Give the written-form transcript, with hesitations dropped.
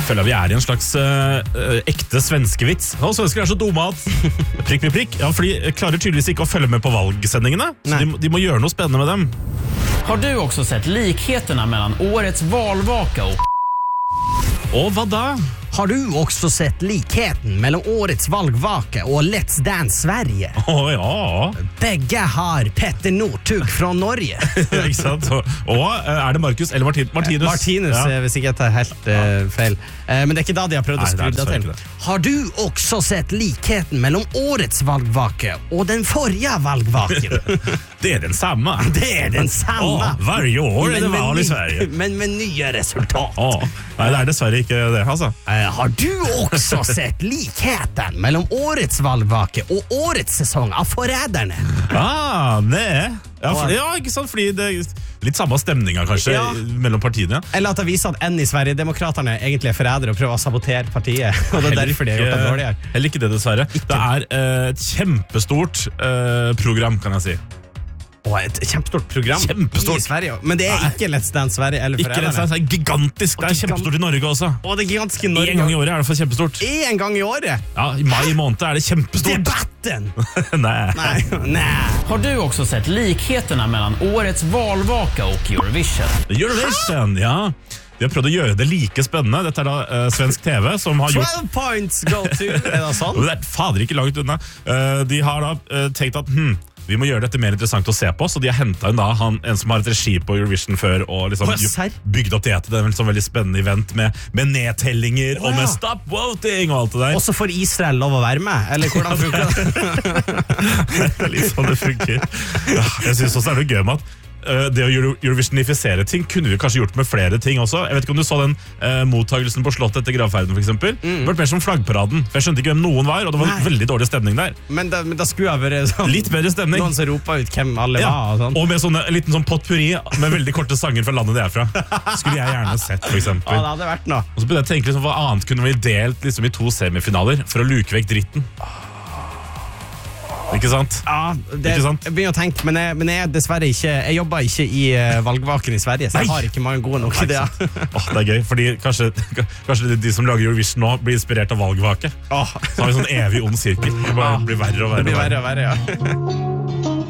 føler vi I en slags ekte svenskevits. Svensker så dumme at prikk. Ja, for de klarer tydeligvis ikke å følge med på valgsendingene. Så de må gjøre noe spennende med dem. Har du också sett likheterna mellan årets valvaka Og hva da? Har du också sett likheten mellan årets valgvaka och Let's Dance Sverige? Ja. Begge har Petter Northug fra Norge. Ikke sant? Og det Markus eller Martinus? Martinus, hvis ikke jeg tar helt feil. Men det ikke da de har prøvd å skru det til. Har du også sett likheten mellom årets valgvake og den forrige valgvaken? Det den samme. Det den samme. Varje år det valg I Sverige. Men med nye resultat. Nei, det dessverre ikke det, altså. Har du også sett likheten mellom årets valgvake og årets sesong av Forræderne? Nei. Ja, ikke sant, fordi det litt samme stemninga kanskje mellom partiene. Eller at det viser at en I Sverigedemokraterne egentlig forræder og prøver å sabotere partiet, og det derfor de har gjort det dårligere. Heller ikke det, dessverre. Det et kjempestort program, kan jeg si. Et kjempestort program I Sverige. Men det ikke Let's Dance Sverige eller Ikke Let's Dance, det gigantisk. Det kjempestort I Norge også. Det gigantisk I Norge. En gang I året det for kjempestort. En gang I året? Ja, I mai måned det kjempestort. Debatten! Nej. Har du också sett likheterna mellan årets valvaka och Eurovision? Eurovision, ja. De har prøvd å gjøre det like spennende. Dette da svensk TV som har gjort 12 points go to, det sånn? Det fader ikke langt unna. De har da tenkt at vi må gjøre dette mer interessant å se på, så de har hentet inn da en som har et regi på Eurovision før, og liksom bygd opp det er en sånn veldig spennende event med nedtellinger og med stop voting og alt det der. Og så får Israel lov å være med, eller hvordan funker det? Det litt sånn det funker. Jeg synes også det gøy med at det å Eurovisionifisere ting kunne vi kanskje gjort med flere ting også. Jeg vet ikke om du så den mottagelsen på slottet etter gravferden for eksempel. Det var mer som flaggparaden, for jeg skjønte ikke hvem noen var, og det var veldig dårlig stemning der. Men da skulle jeg være sånn, litt bedre stemning. Noen som roper ut hvem alle var og sånn. Og med en liten sånn potpurri med veldig korte sanger fra landet det fra. Skulle jeg gjerne sett for eksempel. Det hadde vært noe. Og så begynte jeg å tenke liksom, hva annet kunne vi delt liksom, I 2 semifinaler for å luke vekk dritten. Ikke sant? Ja, jeg begynner å tenke, men jeg dessverre ikke, jeg jobber ikke I valgvaken I Sverige, så jeg har ikke mange gode nok ideer. Det gøy, fordi kanskje de som lager Eurovision nå blir inspirert av valgvake. Så har vi sånn evig ond sirkel. Det bare blir verre og verre. Det blir verre og verre, ja.